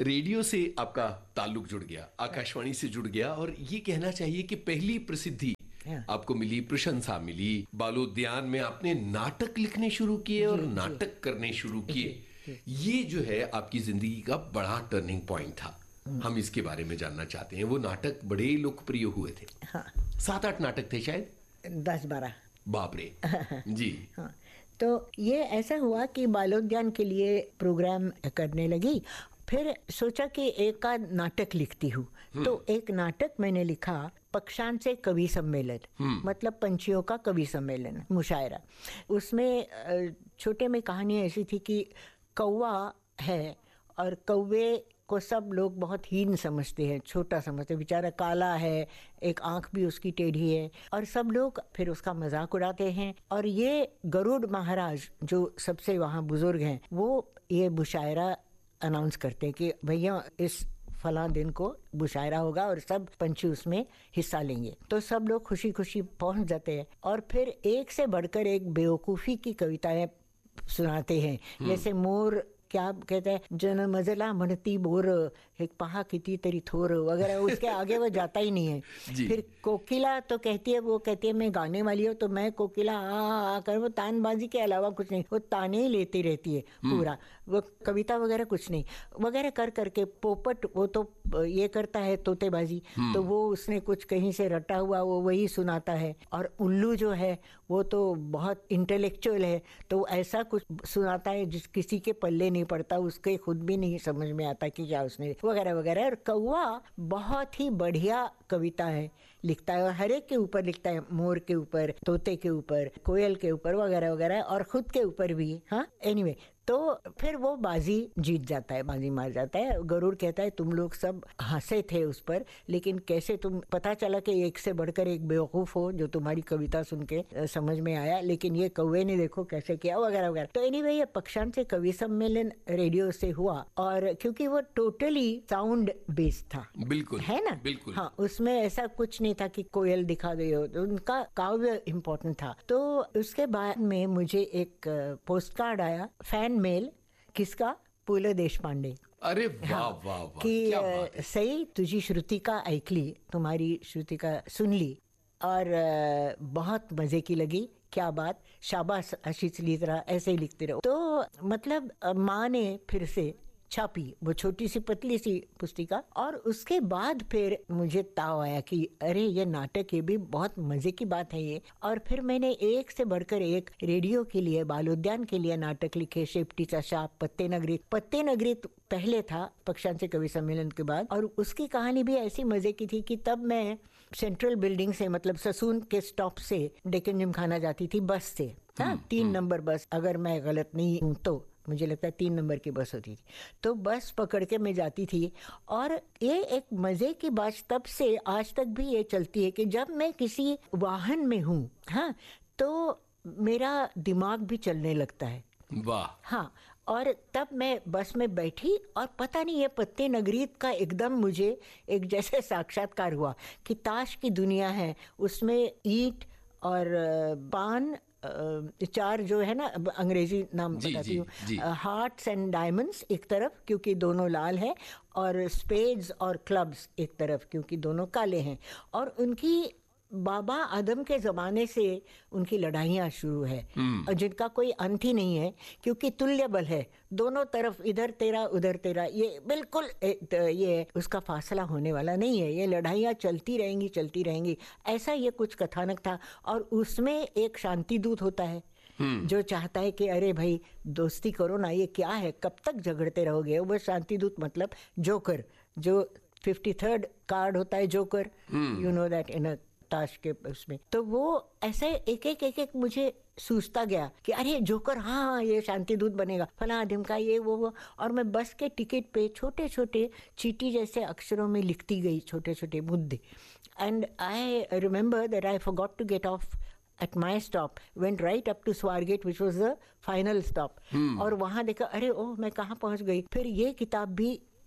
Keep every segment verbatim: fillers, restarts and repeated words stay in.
Radio से आपका ताल्लुक जुड़ गया, आकाशवाणी से जुड़ गया, और ये कहना चाहिए कि पहली प्रसिद्धि आपको मिली, प्रशंसा मिली। बालोद्यान में आपने नाटक लिखने शुरू किए और नाटक करने शुरू किए। ये जो है आपकी जिंदगी का बड़ा टर्निंग पॉइंट था। हम इसके बारे में जानना चाहते हैं। वो नाटक बड़े लोकप्रिय हुए थे। हाँ। सात आठ नाटक थे शायद, दस बारह। बाप रे। जी। हाँ, तो ये ऐसा हुआ कि बालोद्यान के लिए प्रोग्राम करने लगी। फिर सोचा कि एक का नाटक लिखती हूँ, तो एक नाटक मैंने लिखा, पक्षांत से कवि सम्मेलन, मतलब पंछियों का कवि सम्मेलन, मुशायरा। उसमें छोटे में कहानी ऐसी थी कि कौवा है और कौवे को सब लोग बहुत हीन समझते हैं, छोटा समझते हैं, बेचारा काला है, एक आंख भी उसकी टेढ़ी है, और सब लोग फिर उसका मजाक उड़ाते हैं। और ये गरुड़ महाराज जो सबसे वहाँ बुजुर्ग हैं, वो ये मुशायरा अनाउंस करते हैं कि भैया इस फला दिन को मुशायरा होगा और सब पंछी उसमें हिस्सा लेंगे। तो सब लोग खुशी खुशी पहुंच जाते हैं और फिर एक से बढ़कर एक बेवकूफ़ी की कविताएं सुनाते हैं। जैसे मोर क्या कहते हैं, जन मजला म्हणती बोर, एक पहा किती तरी थोर वगैरह, उसके आगे वो जाता ही नहीं है। फिर कोकिला तो कहती है, वो कहती है मैं गाने वाली हूँ, तो मैं कोकिला आ कर, वो तानबाजी के अलावा कुछ नहीं, वो ताने ही लेती रहती है पूरा, वो कविता वगैरह कुछ नहीं वगैरह कर करके। पोपट वो तो ये करता है तोतेबाजी, तो वो उसने कुछ कहीं से रटा हुआ वो वही सुनाता है। और उल्लू जो है वो तो बहुत इंटेलेक्चुअल है, तो ऐसा कुछ सुनाता है जिस किसी के पल्ले नहीं पड़ता, उसके खुद भी नहीं समझ में आता कि क्या उसने, वगैरह वगैरह। और कौवा बहुत ही बढ़िया कविता है, लिखता है, और हर एक के ऊपर लिखता है, मोर के ऊपर, तोते के ऊपर, कोयल के ऊपर, वगैरह वगैरह, और खुद के ऊपर भी। हाँ, एनीवे, तो फिर वो बाजी जीत जाता है, बाजी मार जाता है। गरुड़ कहता है तुम लोग सब हंसे थे उस पर, लेकिन कैसे तुम, पता चला कि एक से बढ़कर एक बेवकूफ हो जो तुम्हारी कविता सुन के समझ में आया, लेकिन ये कौवे ने देखो कैसे किया, वगैरह वगैरह। तो एनीवे, ये पक्षांत से कवि सम्मेलन रेडियो से हुआ, और क्योंकि वो टोटली साउंड बेस्ड था, बिल्कुल है ना, बिल्कुल। हाँ, उसमें ऐसा कुछ नहीं था कि कोयल दिखा दे हो, तो उनका काव्य इम्पोर्टेंट था। तो उसके बाद में मुझे एक पोस्ट कार्ड आया, फैन मेल, किसका, पु ल देशपांडे। अरे वाह वाह वाह, कि क्या बात है। सही तुझी श्रुतिका ऐकली, तुम्हारी श्रुतिका सुन ली और बहुत मजे की लगी, क्या बात, शाबाश, अशीच लिख रहा, ऐसे ही लिखते रहो। तो मतलब माँ ने फिर से छापी वो छोटी सी पतली सी पुस्तिका, और उसके बाद फिर मुझे ताव आया कि अरे ये नाटक, ये भी बहुत मजे की बात है ये। और फिर मैंने एक से बढ़कर एक रेडियो के लिए, बालोद्यान के लिए नाटक लिखे, शेपटीचा शाप, पत्ते नगरीत। पत्ते नगरीत पहले था पक्षांत से कवि सम्मेलन के बाद, और उसकी कहानी भी ऐसी मजे की थी कि तब मैं सेंट्रल बिल्डिंग से, मतलब ससून के स्टॉप से डेक्कन जिमखाना जाती थी बस से। हाँ, तीन नंबर बस, अगर मैं गलत नहीं हूँ तो मुझे लगता है तीन नंबर की बस होती थी। तो बस पकड़ के मैं जाती थी, और ये एक मजे की बात तब से आज तक भी ये चलती है कि जब मैं किसी वाहन में हूँ, हाँ, तो मेरा दिमाग भी चलने लगता है। वाह। हाँ, और तब मैं बस में बैठी और पता नहीं ये पत्ते नगरीत का एकदम मुझे एक जैसे साक्षात्कार हुआ कि ताश की दुनिया है, उसमें ईंट और पान, चार जो है ना, अंग्रेजी नाम बताती हूँ, हार्ट्स एंड डायमंड्स एक तरफ क्योंकि दोनों लाल हैं, और स्पेड्स और क्लब्स एक तरफ क्योंकि दोनों काले हैं। और उनकी बाबा आदम के ज़माने से उनकी लड़ाइयाँ शुरू है, और जिनका कोई अंत ही नहीं है, क्योंकि तुल्य बल है दोनों तरफ, इधर तेरा उधर तेरा, ये बिल्कुल ये उसका फासला होने वाला नहीं है, ये लड़ाइयाँ चलती रहेंगी चलती रहेंगी, ऐसा ये कुछ कथानक था। और उसमें एक शांति दूत होता है जो चाहता है कि अरे भाई दोस्ती करो ना, ये क्या है, कब तक झगड़ते रहोगे। वो शांति दूत मतलब जोकर, जो फिफ्टी थर्ड कार्ड होता है joker, you know that in अ ताश के उसमें। तो वो ऐसे एक एक एक एक मुझे सूझता गया कि अरे जोकर, हाँ हाँ ये शांति दूत बनेगा, फला आदम का ये वो वो। और मैं बस के टिकट पे छोटे छोटे चीटी जैसे अक्षरों में लिखती गई छोटे छोटे मुद्दे। And I remember that I forgot to get of at my stop, went right up to Swargate which was the final stop। hmm. और वहाँ देखा, अरे ओह मैं कहाँ पहुँच गई। फिर ये किताब भी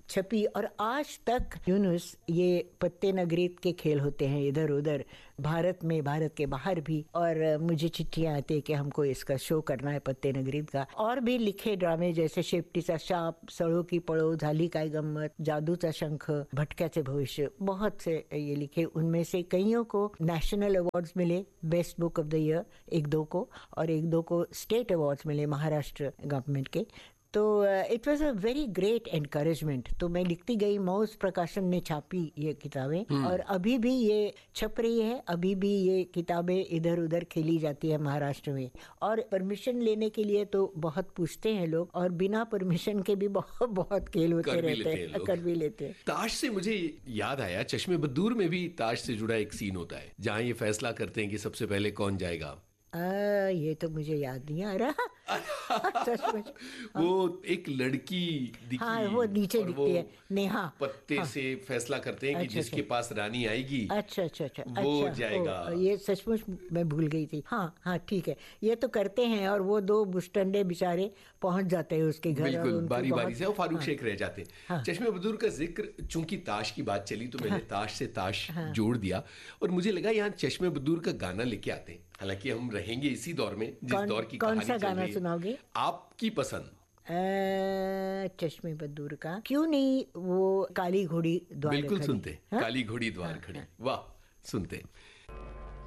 छपी और आज तक यूनुस ये पत्ते नगरीत के खेल होते हैं इधर उधर भारत में, भारत के बाहर भी। और मुझे चिट्ठियाँ आती है कि हमको इसका शो करना है पत्ते नगरीत का। और भी लिखे ड्रामे जैसे शेपटीचा शाप, सळो की पळो, झाली काय गम्मत, जादूचा शंख, भटक्याचे भविष्य, बहुत से ये लिखे। उनमें से कईयों को नेशनल अवार्ड्स मिले, best book of the year एक दो को, और एक दो को स्टेट अवार्ड्स मिले महाराष्ट्र गवर्नमेंट के। तो it was a very great encouragement. तो मैं लिखती गई, मौज प्रकाशन ने छापी ये किताबें और अभी भी ये छप रही है। अभी भी ये किताबें इधर उधर खेली जाती है महाराष्ट्र में। और परमिशन लेने के लिए तो बहुत पूछते हैं लोग, और बिना परमिशन के भी बहुत बहुत खेल होते रहते हैं, कर भी लेते हैं। ताश से मुझे याद आया, चश्मे बद्दूर में भी ताश से जुड़ा एक सीन होता है जहाँ ये फैसला करते हैं कि सबसे पहले कौन जाएगा। आ, ये तो मुझे याद नहीं आ रहा। सचमुच। वो एक लड़की दिखी, हाँ, वो नीचे दिखती है, नेहा। पत्ते हाँ, से फैसला करते हैं कि अच्छा, जिसके पास रानी आएगी अच्छा अच्छा अच्छा वो अच्छा, जाएगा। ये सचमुच मैं भूल गई थी। हाँ हाँ ठीक है, ये तो करते हैं। और वो दो बुस्टंडे बेचारे पहुंच जाते हैं उसके घर। बिल्कुल, बारी बारी से। और फारूक हाँ, शेख रह जाते हैं। हाँ, चश्मे बद्दूर का जिक्र, चूंकि ताश की बात चली तो मैंने हाँ, ताश से ताश हाँ, जोड़ दिया। और मुझे लगा यहाँ चश्मे बद्दूर का गाना लेके आते हैं। हालांकि हम रहेंगे इसी दौर में जिस कौन, दौर की कौन कहानी सा चल गाना रही है। सुनाओगे? आपकी पसंद। चश्मे बद्दूर का क्यों नहीं, वो काली घोड़ी द्वार बिल्कुल खड़ी। सुनते। हाँ? काली घोड़ी द्वार हाँ, खड़ी, हाँ। वाह, सुनते।